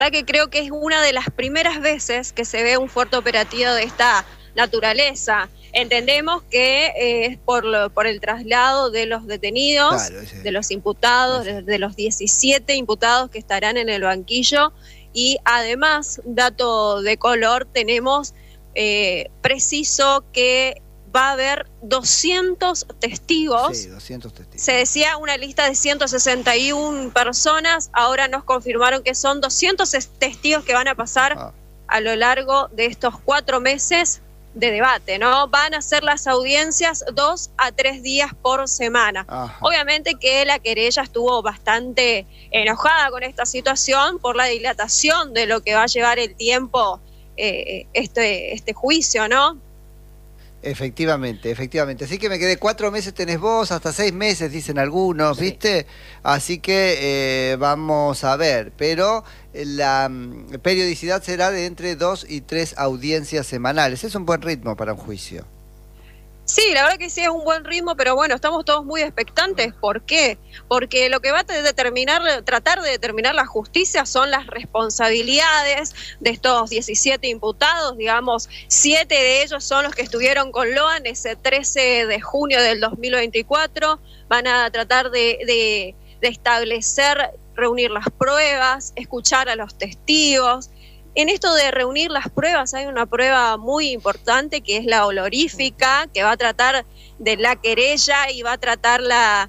que creo que es una de las primeras veces que se ve un fuerte operativo de esta naturaleza. Entendemos que es por el traslado de los detenidos, Claro, de los imputados, de los 17 imputados que estarán en el banquillo, y además, dato de color, tenemos preciso que va a haber 200 testigos. Sí, 200 testigos. Se decía una lista de 161 personas, ahora nos confirmaron que son 200 testigos que van a pasar a lo largo de estos 4 meses de debate, ¿no? Van a ser las audiencias 2 a 3 días por semana. Ajá. Obviamente que la querella estuvo bastante enojada con esta situación por la dilatación de lo que va a llevar el tiempo este juicio, ¿no? Efectivamente. Así que me quedé 4 meses, tenés vos, hasta 6 meses, dicen algunos, ¿viste? Así que vamos a ver. Pero la periodicidad será de entre 2 y 3 audiencias semanales. Es un buen ritmo para un juicio. Sí, la verdad que sí es un buen ritmo, pero bueno, estamos todos muy expectantes. ¿Por qué? Porque lo que va a tratar de determinar la justicia son las responsabilidades de estos 17 imputados, digamos, 7 de ellos son los que estuvieron con Loan ese 13 de junio del 2024, van a tratar de establecer, reunir las pruebas, escuchar a los testigos. En esto de reunir las pruebas hay una prueba muy importante que es la olorífica, que va a tratar de la querella y va a tratar la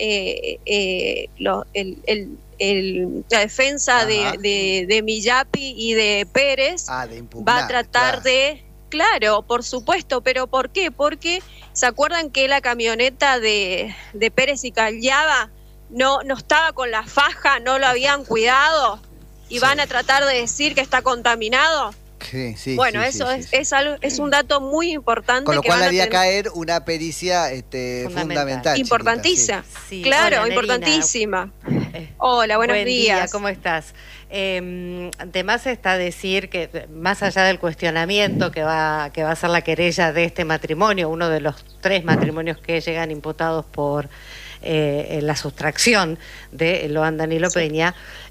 defensa de Millapi y de Pérez. De impugnar, va a tratar de... Claro, por supuesto, pero ¿por qué? Porque ¿se acuerdan que la camioneta de Pérez y Callaba no estaba con la faja, no lo habían cuidado? Y van a tratar de decir que está contaminado. Sí, bueno, eso es un dato muy importante. Con lo cual haría caer una pericia fundamental. Importantísima. Sí. Claro, hola, importantísima. Hola, buenos días. Día, ¿cómo estás? De más está decir que, más allá del cuestionamiento que va a ser la querella de este matrimonio, uno de los 3 matrimonios que llegan imputados por la sustracción de Loan Danilo Peña,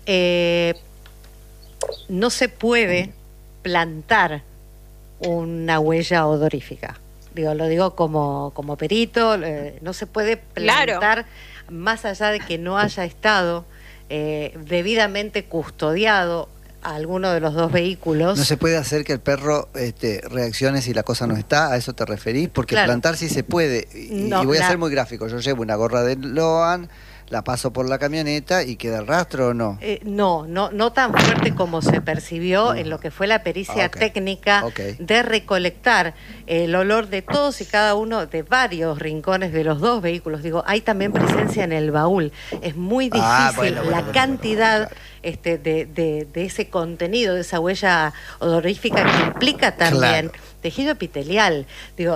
no se puede plantar una huella odorífica. Lo digo como perito, no se puede plantar, más allá de que no haya estado debidamente custodiado a alguno de los 2 vehículos. No se puede hacer que el perro reaccione si la cosa no está, ¿a eso te referís? Porque plantar sí se puede, y voy a ser muy gráfico, yo llevo una gorra de Loan, la paso por la camioneta y queda el rastro, ¿o no? No tan fuerte como se percibió en lo que fue la pericia técnica de recolectar el olor de todos y cada uno de varios rincones de los 2 vehículos. Hay también presencia en el baúl. Es muy difícil la cantidad de ese contenido, de esa huella odorífica que implica también tejido epitelial.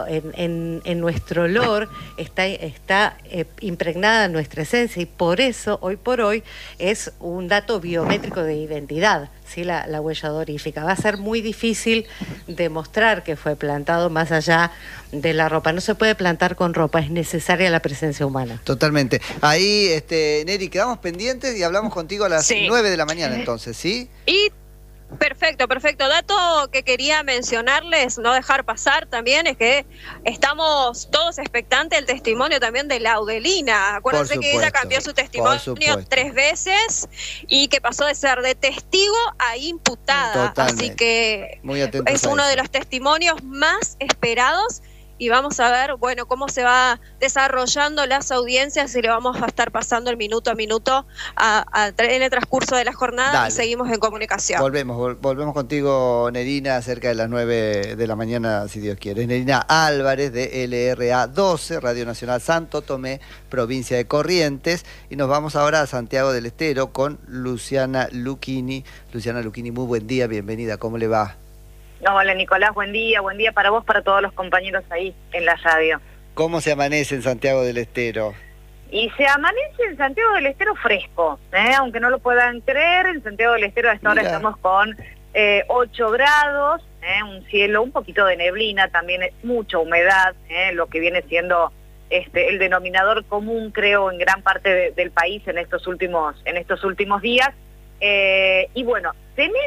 En nuestro olor está impregnada nuestra esencia, y por eso, hoy por hoy, es un dato biométrico de identidad, ¿sí? La huella odorífica. Va a ser muy difícil demostrar que fue plantado más allá de la ropa. No se puede plantar con ropa, es necesaria la presencia humana. Totalmente. Ahí, Neri, quedamos pendientes y hablamos contigo a las 9 de la mañana, entonces, ¿sí? Y perfecto. Dato que quería mencionarles, no dejar pasar también, es que estamos todos expectantes del testimonio también de Laudelina. Acuérdense que ella cambió su testimonio 3 veces y que pasó de ser de testigo a imputada. Totalmente. Así que muy es uno de los testimonios más esperados. Y vamos a ver, bueno, cómo se va desarrollando las audiencias, y le vamos a estar pasando el minuto a minuto en el transcurso de la jornada. Y seguimos en comunicación. Volvemos contigo, Nerina, cerca de las 9 de la mañana, si Dios quiere. Nerina Álvarez, de LRA 12, Radio Nacional Santo Tomé, provincia de Corrientes. Y nos vamos ahora a Santiago del Estero con Luciana Lucchini. Luciana Lucchini, muy buen día, bienvenida, ¿cómo le va? Hola Nicolás, buen día para vos, para todos los compañeros ahí en la radio. ¿Cómo se amanece en Santiago del Estero? Y se amanece en Santiago del Estero fresco, aunque no lo puedan creer, en Santiago del Estero a esta hora estamos con 8 grados, un cielo, un poquito de neblina, también mucha humedad, lo que viene siendo el denominador común, creo, en gran parte del país en estos últimos días. Y bueno, tenés